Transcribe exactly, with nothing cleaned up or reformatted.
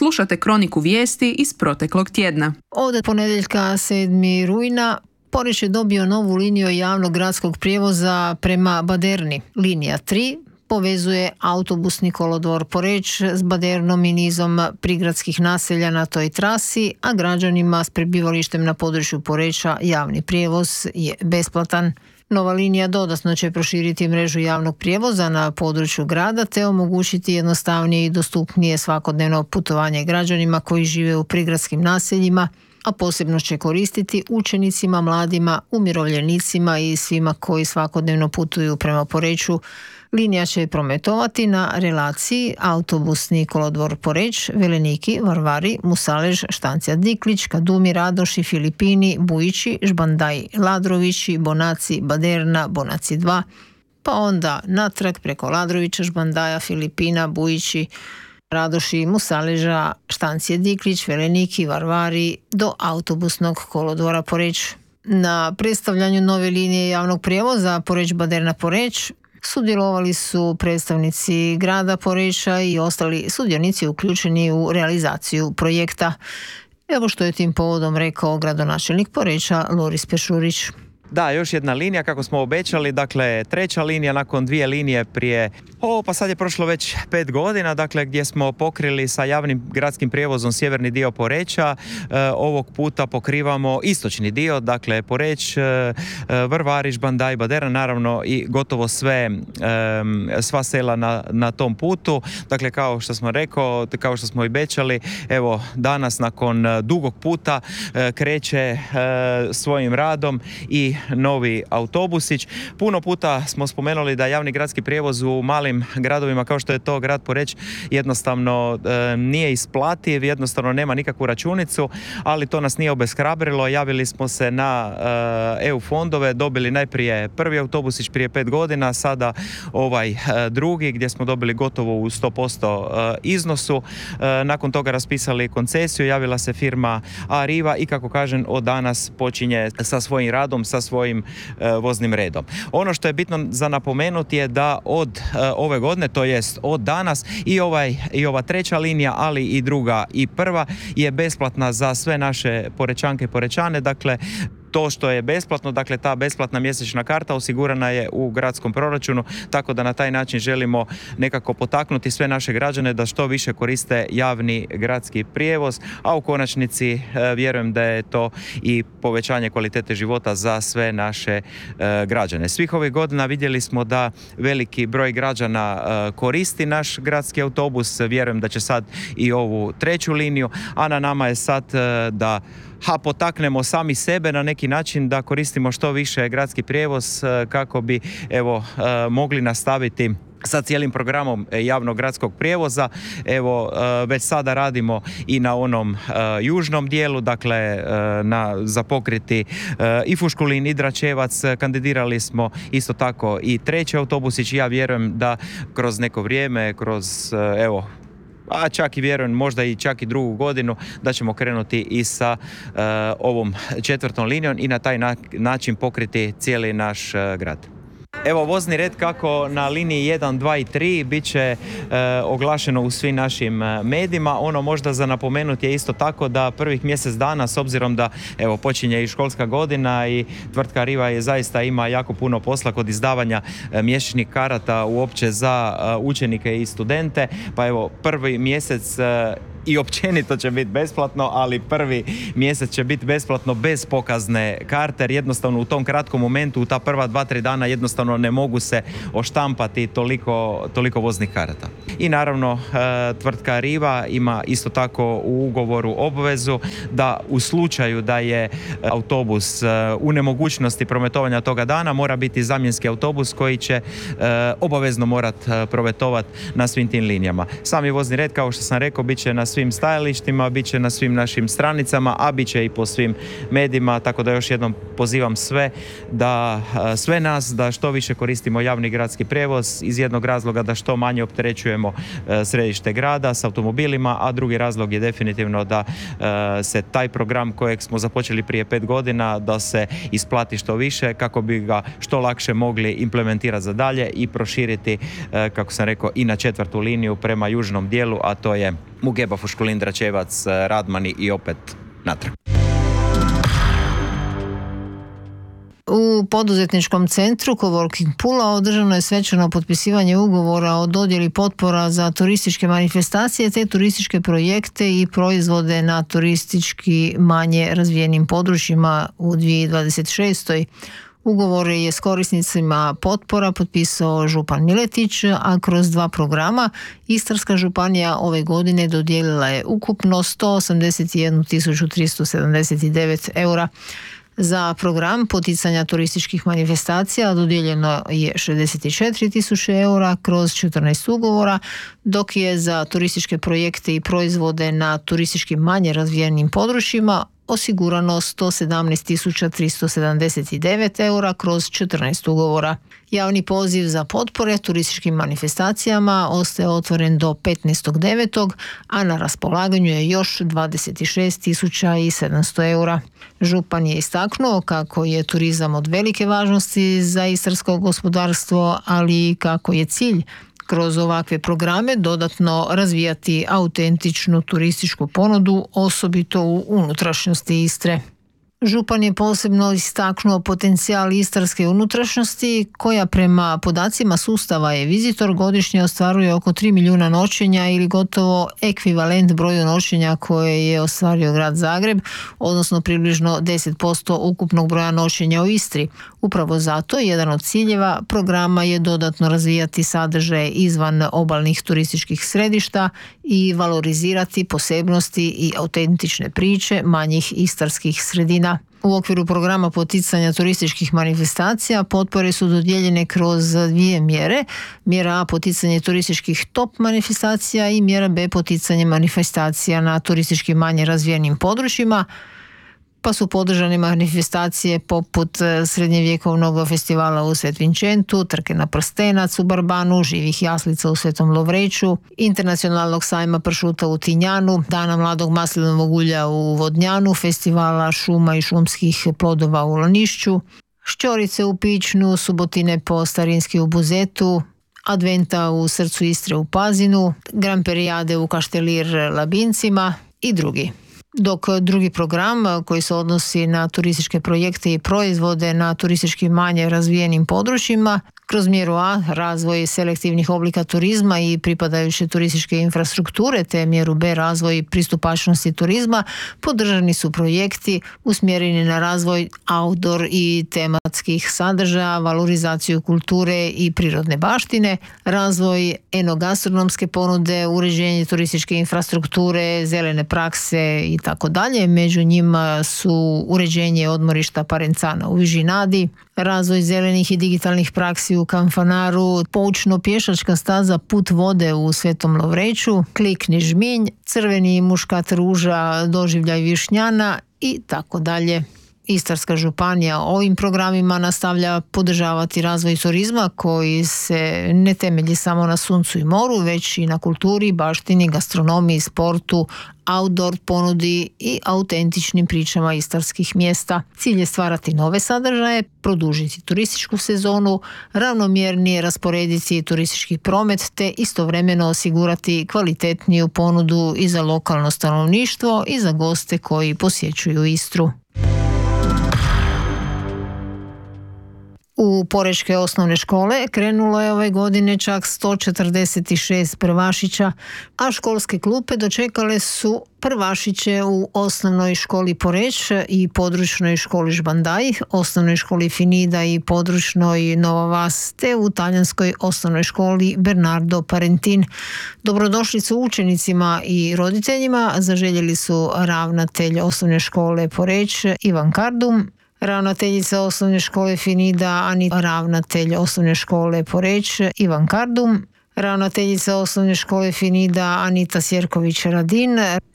Slušate kroniku vijesti iz proteklog tjedna. Od ponedjeljka sedmog rujna Poreč je dobio novu liniju javnog gradskog prijevoza prema Baderni. Linija tri povezuje autobusni kolodvor Poreč s Badernom i nizom prigradskih naselja na toj trasi, a građanima s prebivalištem na području Poreča javni prijevoz je besplatan. Nova linija dodatno će proširiti mrežu javnog prijevoza na području grada te omogućiti jednostavnije i dostupnije svakodnevno putovanje građanima koji žive u prigradskim naseljima, a posebno će koristiti učenicima, mladima, umirovljenicima i svima koji svakodnevno putuju prema Poreču. Linija će prometovati na relaciji autobusni kolodvor Poreč, Veleniki, Varvari, Musalež, Štancija Diklić, Kadumi, Radoši, Filipini, Bujići, Žbandaj, Ladrovići, Bonaci, Baderna, Bonaci dva, pa onda natrag preko Ladrovića, Žbandaja, Filipina, Bujići, Radoši, Musaleža, Štancije Diklić, Veleniki, Varvari do autobusnog kolodvora Poreč. Na predstavljanju nove linije javnog prijevoza Poreč-Baderna-Poreč sudjelovali su predstavnici grada Poreča i ostali sudionici uključeni u realizaciju projekta. Evo što je tim povodom rekao gradonačelnik Poreča Loris Pešurić. Da, još jedna linija kako smo obećali, dakle treća linija nakon dvije linije prije, o pa sad je prošlo već pet godina, dakle gdje smo pokrili sa javnim gradskim prijevozom sjeverni dio Poreča, e, ovog puta pokrivamo istočni dio, dakle Poreć, e, Vrvari, Žbandaj, Baderna, naravno i gotovo sve, e, sva sela na, na tom putu, dakle kao što smo rekao, kao što smo obećali, evo danas nakon dugog puta e, kreće e, svojim radom i novi autobusić. Puno puta smo spomenuli da javni gradski prijevoz u malim gradovima kao što je to grad Poreč jednostavno e, nije isplativ, jednostavno nema nikakvu računicu, ali to nas nije obeshrabrilo. Javili smo se na e, E U fondove, dobili najprije prvi autobusić prije pet godina, sada ovaj e, drugi gdje smo dobili gotovo u sto posto e, iznosu. E, nakon toga raspisali koncesiju, javila se firma Arriva i kako kažem od danas počinje sa svojim radom, sa svojim e, voznim redom. Ono što je bitno za napomenuti je da od e, ove godine, to jest od danas i ovaj i ova treća linija, ali i druga i prva je besplatna za sve naše Porečanke i Porečane, dakle to što je besplatno, dakle ta besplatna mjesečna karta osigurana je u gradskom proračunu, tako da na taj način želimo nekako potaknuti sve naše građane da što više koriste javni gradski prijevoz, a u konačnici e, vjerujem da je to i povećanje kvalitete života za sve naše e, građane. Svih ovih godina vidjeli smo da veliki broj građana e, koristi naš gradski autobus, vjerujem da će sad i ovu treću liniju, a na nama je sad e, da ha potaknemo sami sebe na neki način da koristimo što više gradski prijevoz kako bi evo mogli nastaviti sa cijelim programom javnog gradskog prijevoza. Evo, već sada radimo i na onom uh, južnom dijelu, dakle uh, na, za pokriti uh, i Fuškulin i Dračevac. Kandidirali smo isto tako i treći autobusić. Ja vjerujem da kroz neko vrijeme, kroz uh, evo a čak i vjerujem možda i čak i drugu godinu da ćemo krenuti i sa uh, ovom četvrtom linijom i na taj na- način pokriti cijeli naš uh, grad. Evo vozni red kako na liniji jedan, dva i tri bit će e, oglašeno u svim našim medijima. Ono možda za napomenuti je isto tako da prvih mjesec dana, s obzirom da evo počinje i školska godina i tvrtka Arriva je zaista ima jako puno posla kod izdavanja e, mjesečnih karata uopće za e, učenike i studente, pa evo prvi mjesec e, i općenito će biti besplatno, ali prvi mjesec će biti besplatno bez pokazne karte, jer jednostavno u tom kratkom momentu, u ta prva dva, tri dana jednostavno ne mogu se oštampati toliko, toliko voznih karata. I naravno, tvrtka Arriva ima isto tako u ugovoru obvezu da u slučaju da je autobus u nemogućnosti prometovanja toga dana, mora biti zamjenski autobus koji će obavezno morati prometovati na svim tim linijama. Sami vozni red, kao što sam rekao, bit će na svim stajalištima, bit će na svim našim stranicama, a bit će i po svim medijima, tako da još jednom pozivam sve da sve nas da što više koristimo javni gradski prijevoz iz jednog razloga da što manje opterećujemo središte grada s automobilima, a drugi razlog je definitivno da se taj program kojeg smo započeli prije pet godina da se isplati što više kako bi ga što lakše mogli implementirati za dalje i proširiti, kako sam rekao, i na četvrtu liniju prema južnom dijelu, a to je Mugeba, Fuškulin, Dračevac, Radmani i opet natrag. U poduzetničkom centru Coworking Pula održano je svečano potpisivanje ugovora o dodjeli potpora za turističke manifestacije te turističke projekte i proizvode na turistički manje razvijenim područjima u dvije tisuće dvadeset šestoj. Ugovore je s korisnicima potpora potpisao župan Miletić, a kroz dva programa Istarska županija ove godine dodijelila je ukupno sto osamdeset jednu tisuću tristo sedamdeset devet eura. Za program poticanja turističkih manifestacija dodijeljeno je šezdeset četiri tisuće eura kroz četrnaest ugovora, dok je za turističke projekte i proizvode na turistički manje razvijenim područjima osigurano sto sedamnaest tisuća tristo sedamdeset devet eura kroz četrnaest ugovora. Javni poziv za potpore turističkim manifestacijama ostaje otvoren do petnaestog devetog a na raspolaganju je još dvadeset šest tisuća sedamsto eura. Župan je istaknuo kako je turizam od velike važnosti za istarsko gospodarstvo, ali i kako je cilj kroz ovakve programe dodatno razvijati autentičnu turističku ponudu, osobito u unutrašnjosti Istre. Župan je posebno istaknuo potencijal istarske unutrašnjosti, koja prema podacima sustava e-Vizitor godišnje ostvaruje oko tri milijuna noćenja ili gotovo ekvivalent broju noćenja koje je ostvario grad Zagreb, odnosno približno deset posto ukupnog broja noćenja u Istri. Upravo zato jedan od ciljeva programa je dodatno razvijati sadržaje izvan obalnih turističkih središta i valorizirati posebnosti i autentične priče manjih istarskih sredina. U okviru programa poticanja turističkih manifestacija potpore su dodijeljene kroz dvije mjere. Mjera A poticanje turističkih top manifestacija i mjera B poticanje manifestacija na turistički manje razvijenim područjima, pa su podržane manifestacije poput srednjevjekovnog festivala u Svetvinčentu, trke na prstenac u Barbanu, živih jaslica u Svetom Lovreću, internacionalnog sajma pršuta u Tinjanu, dana mladog maslinovog ulja u Vodnjanu, festivala šuma i šumskih plodova u Lanišću, šćorice u Pičnu, subotine po Starinski u Buzetu, adventa u srcu Istre u Pazinu, gramperijade u Kaštelir Labincima i drugi. Dok drugi program koji se odnosi na turističke projekte i proizvode na turistički manje razvijenim područjima, kroz mjeru A razvoj selektivnih oblika turizma i pripadajuće turističke infrastrukture te mjeru B razvoj pristupačnosti turizma, podržani su projekti usmjereni na razvoj outdoor i tematskih sadržaja, valorizaciju kulture i prirodne baštine, razvoj enogastronomske ponude, uređenje turističke infrastrukture, zelene prakse i tako dalje. Među njima su uređenje odmorišta Parencana u Vižinadi, razvoj zelenih i digitalnih praksi u Kanfanaru, poučno-pješačka staza Put vode u Svetom Lovreću, Klikni žminj, crveni muškat ruža, doživljaj Višnjana i tako dalje. Istarska županija ovim programima nastavlja podržavati razvoj turizma koji se ne temelji samo na suncu i moru, već i na kulturi, baštini, gastronomiji, sportu, outdoor ponudi i autentičnim pričama istarskih mjesta. Cilj je stvarati nove sadržaje, produžiti turističku sezonu, ravnomjernije rasporediti turistički promet te istovremeno osigurati kvalitetniju ponudu i za lokalno stanovništvo i za goste koji posjećuju Istru. U porečke osnovne škole krenulo je ove godine čak sto četrdeset šest prvašića, a školske klupe dočekale su prvašiće u osnovnoj školi Poreć i područnoj školi Žbandaj, osnovnoj školi Finida i područnoj Nova Vas, te u talijanskoj osnovnoj školi Bernardo Parentin. Dobrodošlicu učenicima i roditeljima zaželjeli su ravnatelj osnovne škole Poreć Ivan Kardum, ravnateljica osnovne škole Finida Anita, ravnatelj osnovne škole Poreć Ivan Kardum, ravnateljica osnovne škole Finida Anita Sjerković Radin,